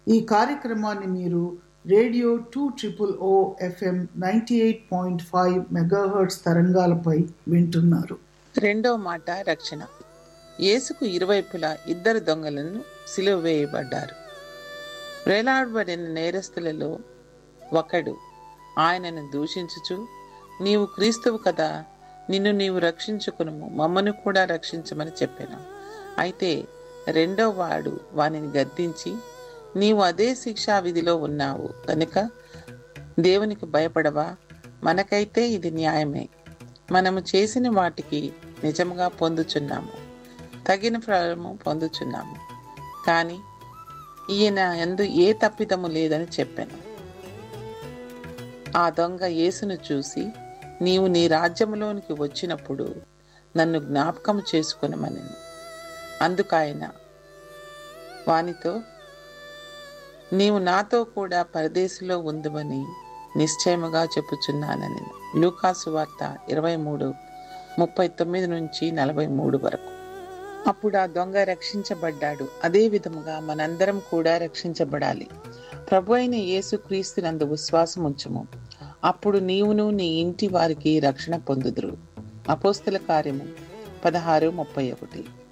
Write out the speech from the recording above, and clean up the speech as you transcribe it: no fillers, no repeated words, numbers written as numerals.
ఈ కార్యక్రమాన్ని మీరు రేడియో 2OOO FM 98.5 మెగాహెర్ట్జ్ తరంగాలపై వింటున్నారు. రెండో మాట రక్షణ. యేసుకు ఇరువైపులా ఇద్దరు దొంగలను సిలువ వేయబడ్డారు. వేలాడబడిన నేరస్తులలో ఒకడు ఆయనను దూషించుచు, నీవు క్రీస్తువు కదా, నిన్ను నీవు రక్షించుకును, మమ్మను కూడా రక్షించమని చెప్పాను. అయితే రెండో వాడు వానిని గద్దించి, నీవు అదే శిక్షా విధిలో ఉన్నావు కనుక దేవునికి భయపడవా? మనకైతే ఇది న్యాయమే. మనము చేసిన వాటికి నిజంగా పొందుచున్నాము, తగిన ఫలము పొందుచున్నాము. కానీ ఈయన యందు ఏ తప్పిదము లేదని చెప్పాను. ఆ దొంగ యేసును చూసి, నీవు నీ రాజ్యములోనికి వచ్చినప్పుడు నన్ను జ్ఞాపకం చేసుకొనమనెను. అందుకాయన వానితో, నీవు నాతో కూడా పరదేశంలో ఉందువని నిశ్చయముగా చెప్పుచున్నానని. లూకాసు వార్త 23:39-43 వరకు. అప్పుడు ఆ దొంగ రక్షించబడ్డాడు. అదే విధముగా మనందరం కూడా రక్షించబడాలి. ప్రభు అయిన యేసు క్రీస్తునందు విశ్వాసం ఉంచుము, అప్పుడు నీవును నీ ఇంటి వారికి రక్షణ పొందుదురు. అపోస్తల కార్యము 16:31.